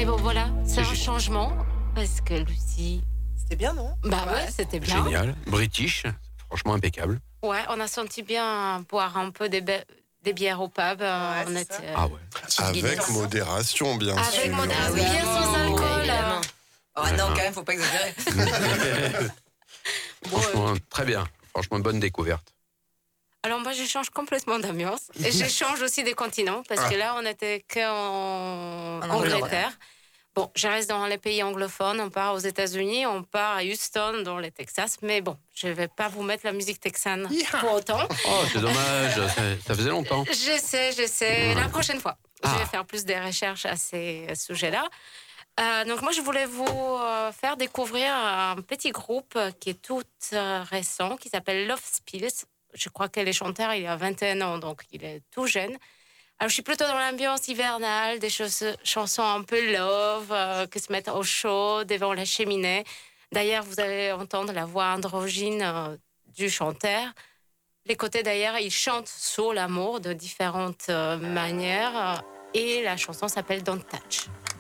Mais bon, voilà, c'est un changement. Parce que Lucie... C'était bien, non? Bah ouais, c'était bien. Génial. British, franchement impeccable. Ouais, on a senti bien boire un peu des bières au pub. On était, Ah ouais. Avec modération, bien sûr. avec modération, bien sans alcool. Oh non, quand même, faut pas exagérer. Franchement, très bien. Franchement, bonne découverte. Alors moi, je change complètement d'ambiance. Et je change aussi des continents. Parce que là, on n'était qu'en Angleterre. Bon, je reste dans les pays anglophones. On part aux États-Unis, on part à Houston, dans le Texas. Mais bon, je ne vais pas vous mettre la musique texane pour autant. Oh, c'est dommage. Ça faisait longtemps. Je sais. La prochaine fois, je vais faire plus des recherches à ces sujets-là. Donc moi, je voulais vous faire découvrir un petit groupe qui est tout récent, qui s'appelle Love Spills. Je crois que les chanteurs, il a 21 ans, donc il est tout jeune. Alors, je suis plutôt dans l'ambiance hivernale, des chansons un peu love, qui se mettent au chaud, devant la cheminée. D'ailleurs, vous allez entendre la voix androgyne du chanteur. Les côtés, d'ailleurs, il chante sur l'amour de différentes manières. Et la chanson s'appelle Don't Touch.